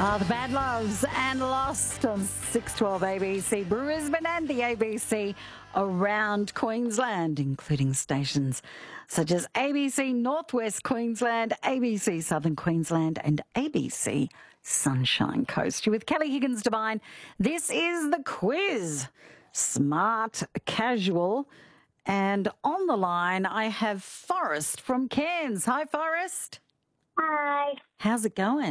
The Bad Loves and Lost on 612 ABC Brisbane and the ABC around Queensland, including stations such as ABC Northwest Queensland, ABC Southern Queensland and ABC Sunshine Coast. You're with Kelly Higgins Devine. This is The Quiz, Smart Casual. And on the line, I have Forrest from Cairns. Hi, Forrest. Hi. How's it going?